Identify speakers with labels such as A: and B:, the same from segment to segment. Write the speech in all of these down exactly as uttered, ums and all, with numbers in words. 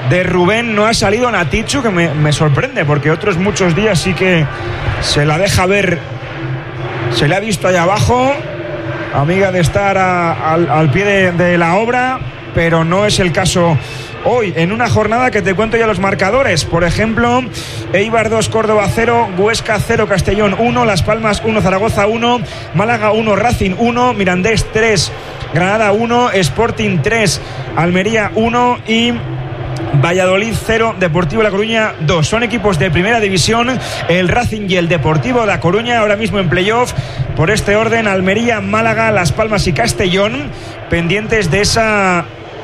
A: de Rubén no ha salido Natichu, que me, me sorprende, porque otros muchos días sí que se la deja ver, se le ha visto allá abajo, amiga de estar a, al, al pie de, de la obra, pero no es el caso hoy, en una jornada que te cuento ya los marcadores. Por ejemplo, Eibar dos, Córdoba cero, Huesca cero, Castellón uno, Las Palmas uno, Zaragoza uno, Málaga uno, Racing uno, Mirandés tres, Granada uno, Sporting tres, Almería uno y Valladolid cero, Deportivo La Coruña dos. Son equipos de primera división, el Racing y el Deportivo La Coruña ahora mismo en playoff. Por este orden, Almería, Málaga, Las Palmas y Castellón pendientes de esa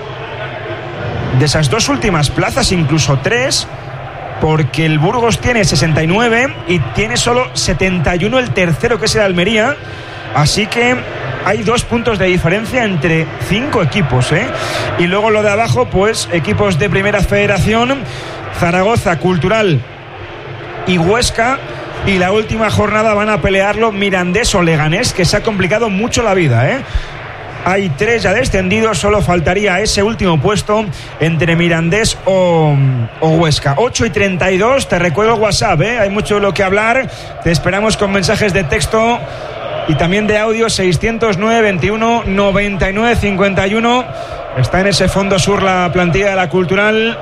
A: de esas dos últimas plazas, incluso tres, porque el Burgos tiene sesenta y nueve y tiene solo setenta y uno el tercero, que es el Almería. Así que hay dos puntos de diferencia entre cinco equipos, ¿eh? Y luego lo de abajo, pues equipos de primera federación, Zaragoza, Cultural y Huesca. Y la última jornada van a pelearlo Mirandés o Leganés, que se ha complicado mucho la vida, ¿eh? Hay tres ya descendidos, solo faltaría ese último puesto entre Mirandés o, o Huesca. ocho y treinta y dos, te recuerdo el WhatsApp, ¿eh? Hay mucho de lo que hablar. Te esperamos con mensajes de texto y también de audio. Seiscientos nueve, veintiuno, noventa y nueve, cincuenta y uno. Está en ese fondo sur la plantilla de la Cultural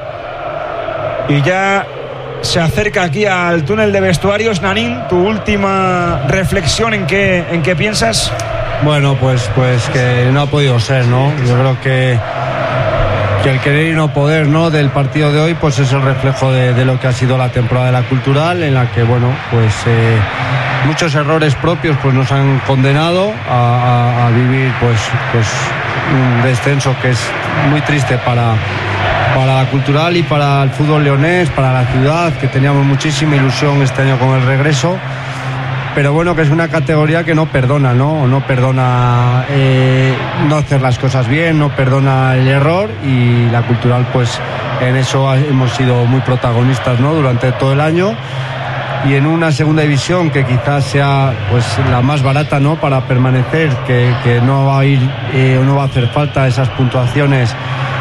A: y ya se acerca aquí al túnel de vestuarios. Nanín, tu última reflexión, ¿en qué, en qué piensas?
B: Bueno, pues, pues que no ha podido ser, ¿no? Yo creo que, que el querer y no poder, ¿no?, del partido de hoy, pues es el reflejo de, de lo que ha sido la temporada de la Cultural, en la que, bueno, pues eh, muchos errores propios pues nos han condenado a, a, a vivir pues, pues un descenso que es muy triste para, para la Cultural y para el fútbol leonés, para la ciudad, que teníamos muchísima ilusión este año con el regreso. Pero bueno, que es una categoría que no perdona, ¿no? No perdona eh, no hacer las cosas bien, no perdona el error, y la Cultural, pues en eso hemos sido muy protagonistas, ¿no?, durante todo el año. Y en una segunda división que quizás sea pues la más barata, ¿no?, para permanecer, que, que no va a ir eh, o no va a hacer falta esas puntuaciones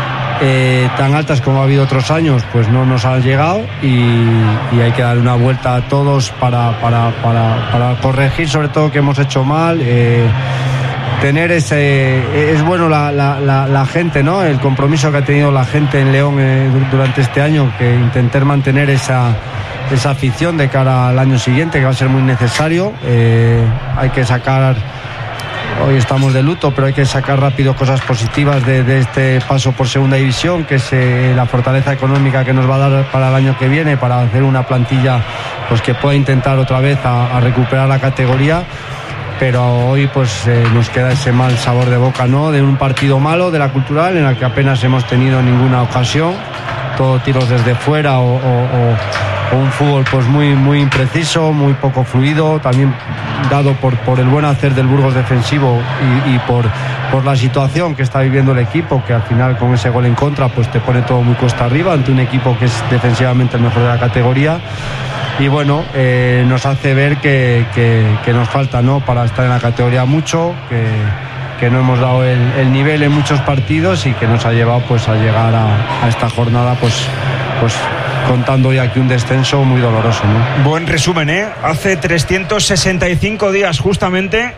B: Eh, tan altas como ha habido otros años, pues no nos han llegado, y, y hay que dar una vuelta a todos para, para, para, para corregir sobre todo que hemos hecho mal, eh, tener ese, es bueno la, la, la, la gente, ¿no?, el compromiso que ha tenido la gente en León eh, durante este año, que intentar mantener esa, esa afición de cara al año siguiente, que va a ser muy necesario. Eh, hay que sacar, hoy estamos de luto, pero hay que sacar rápido cosas positivas de, de este paso por segunda división, que es eh, la fortaleza económica que nos va a dar para el año que viene, para hacer una plantilla pues que pueda intentar otra vez a, a recuperar la categoría. Pero hoy pues eh, nos queda ese mal sabor de boca, ¿no?, de un partido malo de la Cultural, en el que apenas hemos tenido ninguna ocasión, todo tiros desde fuera o, o, o, o un fútbol pues muy, muy impreciso, muy poco fluido, también dado por, por el buen hacer del Burgos defensivo y, y por, por la situación que está viviendo el equipo, que al final con ese gol en contra pues te pone todo muy cuesta arriba ante un equipo que es defensivamente el mejor de la categoría. Y bueno, eh, nos hace ver que, que, que nos falta, ¿no?, para estar en la categoría mucho, que, que no hemos dado el, el nivel en muchos partidos, y que nos ha llevado pues a llegar a, a esta jornada pues, pues contando hoy aquí un descenso muy doloroso, ¿no?
A: Buen resumen, ¿eh? Hace trescientos sesenta y cinco días justamente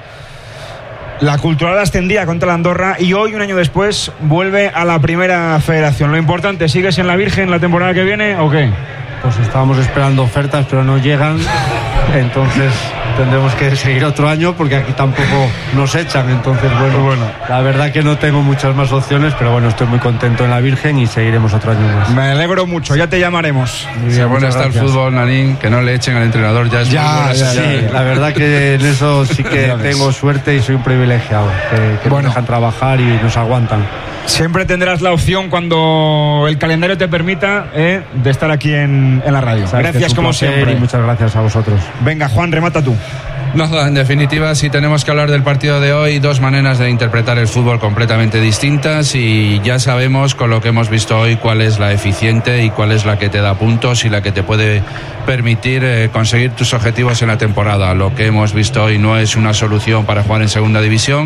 A: la Cultural ascendía contra la Andorra, y hoy, un año después, vuelve a la primera federación. Lo importante, ¿sigues en la Virgen la temporada que viene o qué?
B: Pues estábamos esperando ofertas, pero no llegan, entonces tendremos que seguir otro año, porque aquí tampoco nos echan. Entonces, bueno, bueno, la verdad que no tengo muchas más opciones, pero bueno, estoy muy contento en la Virgen y seguiremos otro año más.
A: Me alegro mucho, ya te llamaremos.
C: Si bueno está el fútbol, Nanín, que no le echen al entrenador, ya es
B: ya,
C: muy buena
B: ya,
C: señal.
B: Sí, la verdad que en eso sí que tengo suerte y soy un privilegiado, que, que bueno, nos dejan trabajar y nos aguantan.
A: Siempre tendrás la opción, cuando el calendario te permita, eh, de estar aquí en, en la radio.
B: Sabes,
A: gracias como siempre.
B: Y muchas gracias a vosotros.
A: Venga, Juan, remata tú.
C: No, en definitiva, si tenemos que hablar del partido de hoy, dos maneras de interpretar el fútbol completamente distintas, y ya sabemos con lo que hemos visto hoy cuál es la eficiente y cuál es la que te da puntos y la que te puede permitir eh, conseguir tus objetivos en la temporada. Lo que hemos visto hoy no es una solución para jugar en segunda división.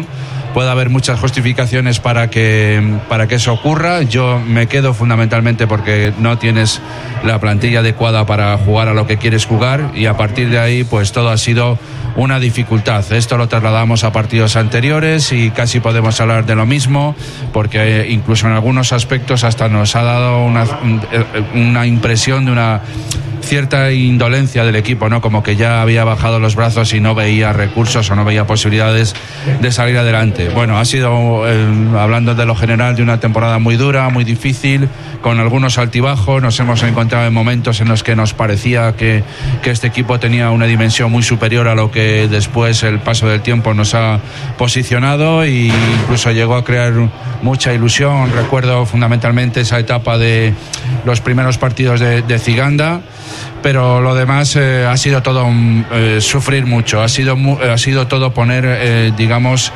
C: puede haber muchas justificaciones para que, para que eso ocurra. Yo me quedo fundamentalmente porque no tienes la plantilla adecuada para jugar a lo que quieres jugar, y a partir de ahí pues todo ha sido una dificultad. Esto lo trasladamos a partidos anteriores y casi podemos hablar de lo mismo, porque incluso en algunos aspectos hasta nos ha dado una, una impresión de una cierta indolencia del equipo, ¿no? Como que ya había bajado los brazos y no veía recursos o no veía posibilidades de salir adelante. Bueno, ha sido, eh, hablando de lo general, de una temporada muy dura, muy difícil, con algunos altibajos. Nos hemos encontrado en momentos en los que nos parecía que, que este equipo tenía una dimensión muy superior a lo que después el paso del tiempo nos ha posicionado, e incluso llegó a crear mucha ilusión. Recuerdo fundamentalmente esa etapa de los primeros partidos de, de Ziganda, pero lo demás eh, ha sido todo eh, sufrir mucho, ha sido ha sido todo poner eh, digamos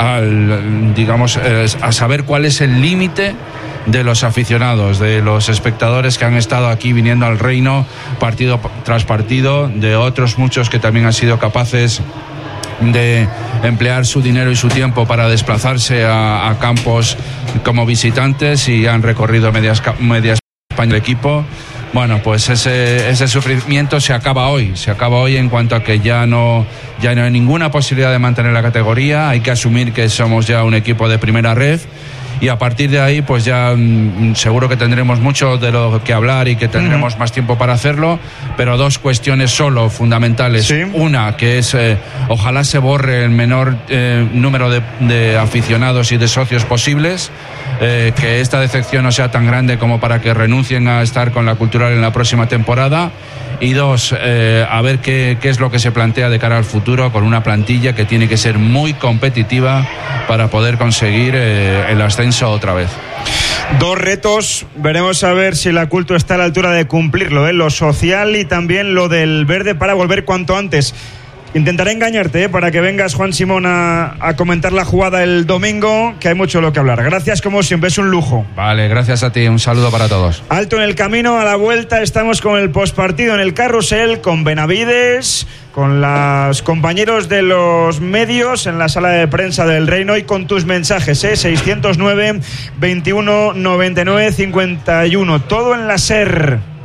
C: al, digamos eh, a saber cuál es el límite de los aficionados, de los espectadores que han estado aquí viniendo al Reino partido tras partido, de otros muchos que también han sido capaces de emplear su dinero y su tiempo para desplazarse a, a campos como visitantes, y han recorrido medias, medias España el equipo. Bueno, pues ese, ese sufrimiento se acaba hoy, se acaba hoy en cuanto a que ya no, ya no hay ninguna posibilidad de mantener la categoría. Hay que asumir que somos ya un equipo de primera red, y a partir de ahí pues ya mmm, seguro que tendremos mucho de lo que hablar y que tendremos uh-huh. más tiempo para hacerlo, pero dos cuestiones solo fundamentales. ¿Sí? Una, que es eh, ojalá se borre el menor eh, número de, de aficionados y de socios posibles, eh, que esta decepción no sea tan grande como para que renuncien a estar con la Cultural en la próxima temporada. Y dos, eh, a ver qué, qué es lo que se plantea de cara al futuro, con una plantilla que tiene que ser muy competitiva para poder conseguir eh, el ascenso otra vez.
A: Dos retos, veremos a ver si la Culto está a la altura de cumplirlo, ¿eh? Lo social y también lo del verde, para volver cuanto antes. Intentaré engañarte, ¿eh? Para que vengas, Juan Simón, a, a comentar la jugada el domingo, que hay mucho lo que hablar. Gracias, como siempre, es un lujo.
C: Vale, gracias a ti, un saludo para todos.
A: Alto en el camino, a la vuelta estamos con el postpartido en el carrusel, con Benavides, con los compañeros de los medios en la sala de prensa del Reino, y con tus mensajes, ¿eh? seiscientos nueve, veintiuno, noventa y nueve, cincuenta y uno, todo en la SER.